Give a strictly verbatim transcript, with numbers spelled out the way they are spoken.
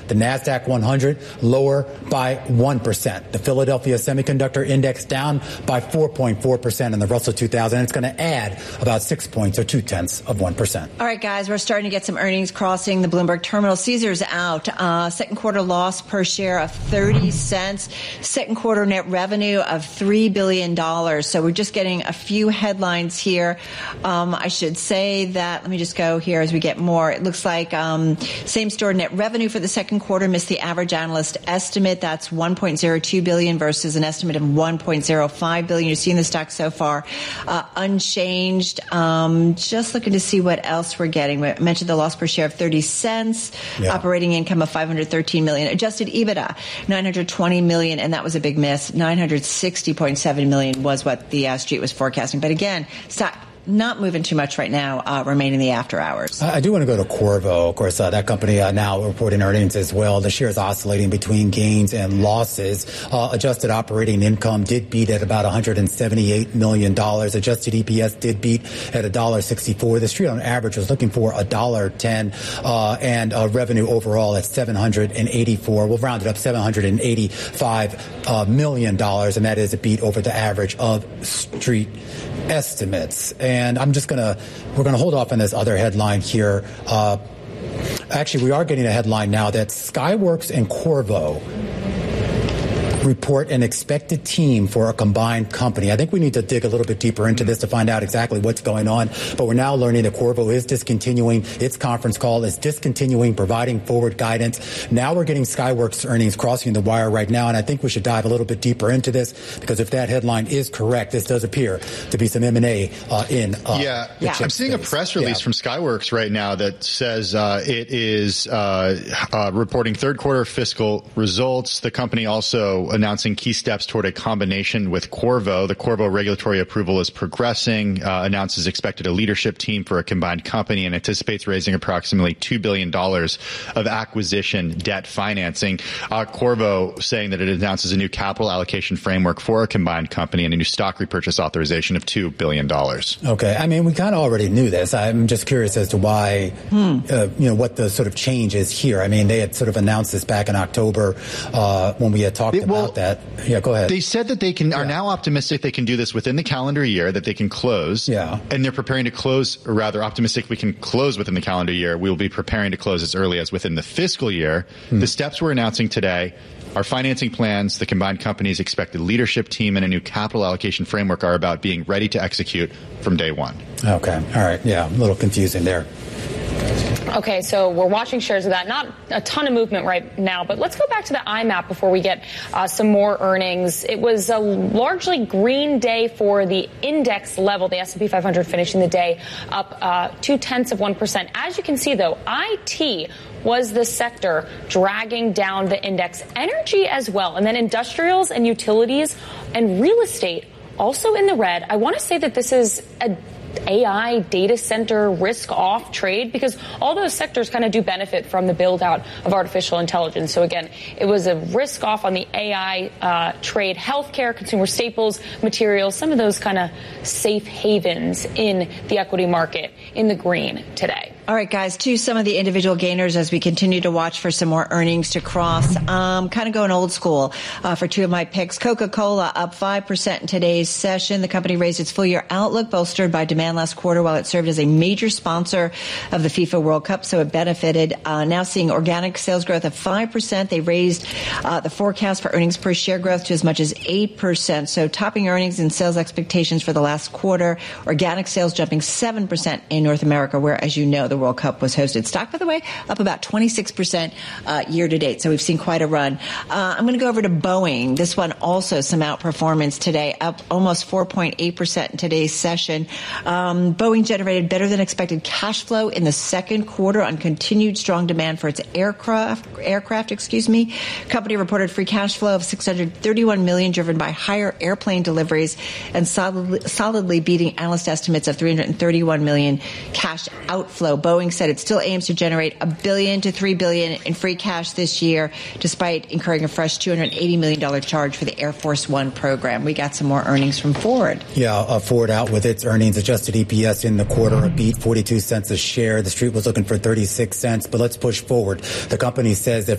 The NASDAQ one hundred lower by one percent. The Philadelphia Semiconductor Index down by four point four percent in the Russell two thousand. It's going to add about six points or two-tenths of one percent. All right, guys, we're starting to get some earnings crossing the Bloomberg terminal. Caesars out. Uh, second quarter loss per share of thirty cents. Second quarter net revenue of three billion dollars. So we're just getting a few headlines here. Um, I should say that, let me just go here as we get more. It looks like um, same-store net revenue for the second quarter missed the average analyst estimate. That's one point zero two billion dollars versus an estimate of one point zero five billion dollars. You've seen the stock so far uh, unchanged. Um, just looking to see what else we're getting. We mentioned the loss per share of thirty cents, yeah. Operating income of five hundred thirteen million dollars, adjusted EBITDA nine hundred twenty million dollars, and that was a big miss. nine hundred sixty point seven million dollars was what the uh, street was forecasting. But again, stock not moving too much right now, uh, remaining the after hours. I do want to go to Qorvo. Of course, uh, that company uh, now reporting earnings as well. The shares oscillating between gains and losses. Uh, adjusted operating income did beat at about one hundred seventy-eight million dollars. Adjusted E P S did beat at one dollar sixty-four. The street on average was looking for one dollar ten, uh, and uh, revenue overall at seven hundred eighty-four. We'll round it up, seven hundred eighty-five uh, million dollars, and that is a beat over the average of street estimates. And I'm just going to, we're going to hold off on this other headline here. Uh, actually, we are getting a headline now that Skyworks and Qorvo report an expected team for a combined company. I think we need to dig a little bit deeper into this to find out exactly what's going on. But we're now learning that Qorvo is discontinuing its conference call, is discontinuing providing forward guidance. Now we're getting Skyworks earnings crossing the wire right now, and I think we should dive a little bit deeper into this, because if that headline is correct, this does appear to be some M and A uh, in uh, yeah. the yeah. chip I'm seeing space. a press release yeah. from Skyworks right now that says uh, it is uh, uh, reporting third quarter fiscal results. The company also announcing key steps toward a combination with Qorvo. The Qorvo regulatory approval is progressing, uh, announces expected a leadership team for a combined company, and anticipates raising approximately two billion dollars of acquisition debt financing. Uh, Qorvo saying that it announces a new capital allocation framework for a combined company and a new stock repurchase authorization of two billion dollars. Okay. I mean, we kind of already knew this. I'm just curious as to why, hmm. uh, you know, what the sort of change is here. I mean, they had sort of announced this back in October uh, when we had talked it, well, about that. Yeah, go ahead. They said that they can are yeah. now optimistic they can do this within the calendar year, that they can close. Yeah. And they're preparing to close, or rather optimistic we can close within the calendar year. We will be preparing to close as early as within the fiscal year. Hmm. The steps we're announcing today, our financing plans, the combined company's expected leadership team, and a new capital allocation framework are about being ready to execute from day one. Okay. All right. Yeah. A little confusing there. Okay, so we're watching shares of that. Not a ton of movement right now, but let's go back to the I MAP before we get uh, some more earnings. It was a largely green day for the index level, the S and P five hundred finishing the day up uh, two-tenths of one percent. As you can see, though, I T was the sector dragging down the index. Energy as well, and then industrials and utilities and real estate also in the red. I want to say that this is a A I data center risk off trade, because all those sectors kind of do benefit from the build out of artificial intelligence. So again, it was a risk off on the A I uh, trade, healthcare, consumer staples, materials, some of those kind of safe havens in the equity market in the green today. All right, guys, to some of the individual gainers as we continue to watch for some more earnings to cross. Um, kind of going old school uh, for two of my picks. Coca-Cola up five percent in today's session. The company raised its full-year outlook, bolstered by demand last quarter, while it served as a major sponsor of the FIFA World Cup, so it benefited. Uh, now seeing organic sales growth of five percent. They raised uh, the forecast for earnings per share growth to as much as eight percent. So topping earnings and sales expectations for the last quarter. Organic sales jumping seven percent in North America, where, as you know, the World Cup was hosted. Stock, by the way, up about twenty-six percent uh, year to date. So we've seen quite a run. Uh, I'm going to go over to Boeing. This one also some outperformance today, up almost four point eight percent in today's session. Um, Boeing generated better than expected cash flow in the second quarter on continued strong demand for its aircraft. Aircraft, excuse me. Company reported free cash flow of six hundred thirty-one million dollars, driven by higher airplane deliveries and solidly, solidly beating analyst estimates of three hundred thirty-one million dollars cash outflow. Boeing said it still aims to generate a billion to three billion dollars in free cash this year, despite incurring a fresh two hundred eighty million dollars charge for the Air Force One program. We got some more earnings from Ford. Yeah, uh, Ford out with its earnings. Adjusted E P S in the quarter, a beat, forty-two cents a share. The street was looking for thirty-six cents, but let's push forward. The company says that